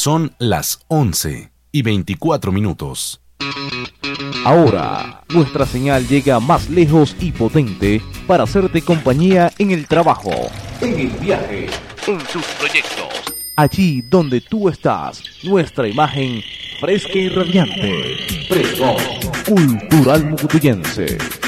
Son las 11:24. Ahora, nuestra señal llega más lejos y potente para hacerte compañía en el trabajo, en el viaje, en tus proyectos. Allí donde tú estás, nuestra imagen fresca y radiante. Pregón Cultural Mucutuyense.